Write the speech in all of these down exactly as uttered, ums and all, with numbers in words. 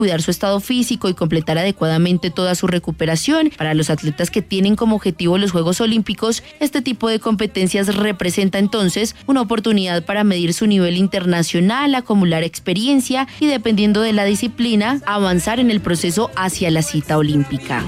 cuidar su estado físico y completar adecuadamente toda su recuperación. Para los atletas que tienen como objetivo los Juegos Olímpicos, este tipo de competencias representa entonces una oportunidad para medir su nivel internacional, acumular experiencia y, dependiendo de la disciplina, avanzar en el proceso hacia la cita olímpica.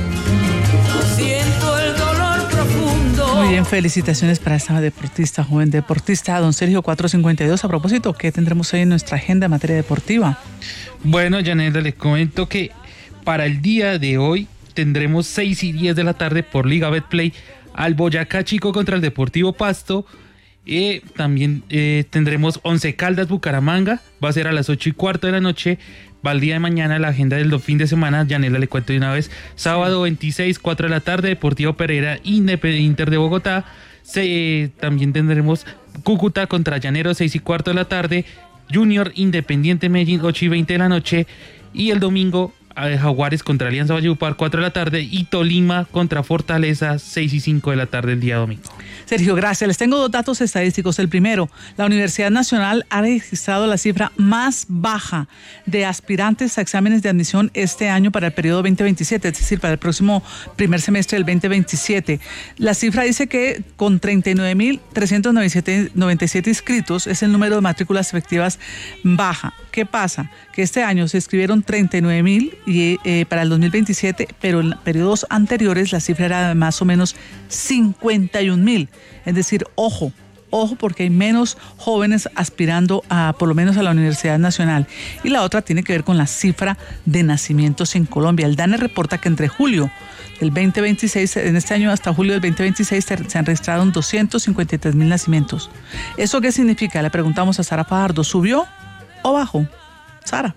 Siento el dolor profundo. Muy bien, felicitaciones para esta deportista, joven deportista, don Sergio cuatro cincuenta y dos. A propósito, ¿qué tendremos hoy en nuestra agenda en materia deportiva? Bueno, Yanela, les comento que para el día de hoy tendremos seis y diez de la tarde por Liga Betplay al Boyacá Chico contra el Deportivo Pasto. Eh, también eh, tendremos Once Caldas Bucaramanga, va a ser a las ocho y cuarto de la noche. Va el día de mañana la agenda del fin de semana. Yanela, le cuento de una vez. Sábado veintiséis, cuatro de la tarde, Deportivo Pereira, Inter de Bogotá. Se, eh, también tendremos Cúcuta contra Llaneros, seis y cuarto de la tarde. Junior Independiente Medellín, ocho y veinte de la noche. Y el domingo, eh, Jaguares contra Alianza Valledupar, cuatro de la tarde. Y Tolima contra Fortaleza, seis y cinco de la tarde el día domingo. Sergio, gracias. Les tengo dos datos estadísticos. El primero, la Universidad Nacional ha registrado la cifra más baja de aspirantes a exámenes de admisión este año para el periodo veinte veintisiete, es decir, para el próximo primer semestre del veinte veintisiete. La cifra dice que con treinta y nueve mil trescientos noventa y siete inscritos es el número de matrículas efectivas baja. ¿Qué pasa? Que este año se inscribieron treinta y nueve mil y, eh, para el dos mil veintisiete, pero en periodos anteriores la cifra era de más o menos cincuenta y un mil. Es decir, ojo, ojo porque hay menos jóvenes aspirando a, por lo menos a la Universidad Nacional. Y la otra tiene que ver con la cifra de nacimientos en Colombia. El DANE reporta que entre julio del veinte veintiséis, en este año hasta julio del veinte veintiséis, se han registrado doscientos cincuenta y tres mil nacimientos. ¿Eso qué significa? Le preguntamos a Sara Fajardo, ¿subió o bajó? Sara.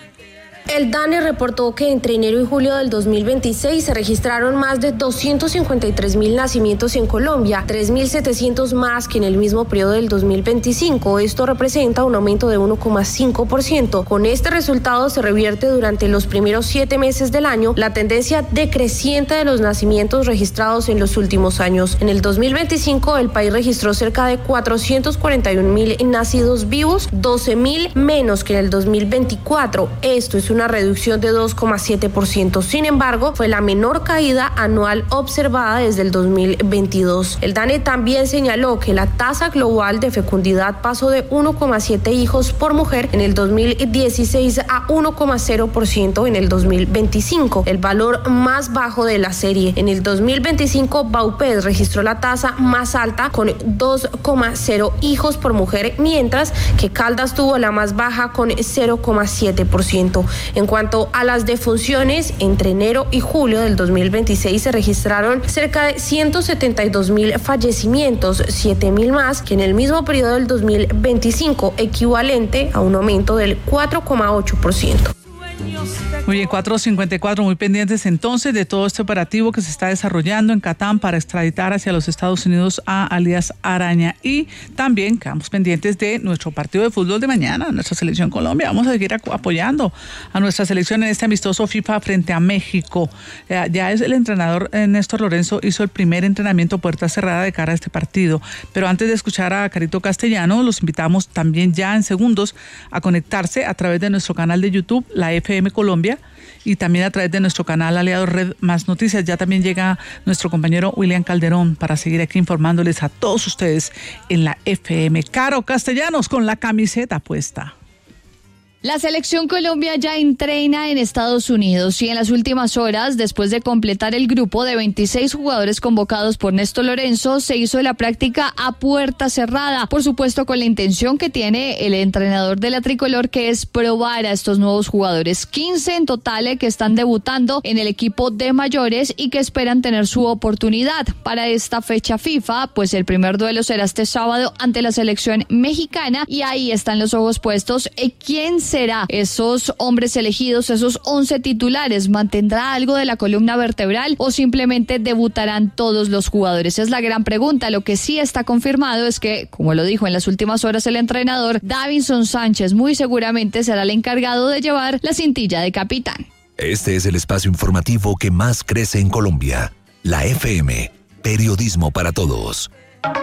El DANE reportó que entre enero y julio del dos mil veintiséis se registraron más de doscientos cincuenta y tres mil nacimientos en Colombia, tres mil setecientos más que en el mismo periodo del dos mil veinticinco. Esto representa un aumento de uno coma cinco por ciento. Con este resultado se revierte durante los primeros siete meses del año la tendencia decreciente de los nacimientos registrados en los últimos años. En el dos mil veinticinco el país registró cerca de cuatrocientos cuarenta y un mil nacidos vivos, doce mil menos que en el dos mil veinticuatro. Esto es una reducción de dos coma siete por ciento. Sin embargo, fue la menor caída anual observada desde el dos mil veintidós. El DANE también señaló que la tasa global de fecundidad pasó de uno coma siete hijos por mujer en el dos mil dieciséis a uno coma cero por ciento en el dos mil veinticinco, el valor más bajo de la serie. En el dos mil veinticinco, Baupés registró la tasa más alta con dos coma cero hijos por mujer, mientras que Caldas tuvo la más baja con cero coma siete por ciento. En cuanto a las defunciones, entre enero y julio del dos mil veintiséis se registraron cerca de ciento setenta y dos mil fallecimientos, siete mil más que en el mismo periodo del dos mil veinticinco, equivalente a un aumento del cuatro coma ocho por ciento. Muy bien, cuatro cincuenta y cuatro, muy pendientes entonces de todo este operativo que se está desarrollando en Catán para extraditar hacia los Estados Unidos a alias Araña. Y también quedamos pendientes de nuestro partido de fútbol de mañana, nuestra selección Colombia. Vamos a seguir apoyando a nuestra selección en este amistoso FIFA frente a México. Ya, ya es el entrenador eh, Néstor Lorenzo hizo el primer entrenamiento puerta cerrada de cara a este partido. Pero antes de escuchar a Carito Castellano, los invitamos también ya en segundos a conectarse a través de nuestro canal de YouTube, la F M Colombia, y también a través de nuestro canal aliado Red Más Noticias. Ya también llega nuestro compañero William Calderón para seguir aquí informándoles a todos ustedes en la F M. Caro Castellanos con la camiseta puesta. La selección Colombia ya entrena en Estados Unidos y en las últimas horas, después de completar el grupo de veintiséis jugadores convocados por Néstor Lorenzo, se hizo la práctica a puerta cerrada, por supuesto con la intención que tiene el entrenador de la tricolor, que es probar a estos nuevos jugadores, quince en total que están debutando en el equipo de mayores y que esperan tener su oportunidad para esta fecha FIFA, pues el primer duelo será este sábado ante la selección mexicana y ahí están los ojos puestos en quién se será esos hombres elegidos, esos once titulares. ¿Mantendrá algo de la columna vertebral o simplemente debutarán todos los jugadores? Es la gran pregunta. Lo que sí está confirmado es que, como lo dijo en las últimas horas el entrenador, Davinson Sánchez muy seguramente será el encargado de llevar la cintilla de capitán. Este es el espacio informativo que más crece en Colombia. La F M, periodismo para todos.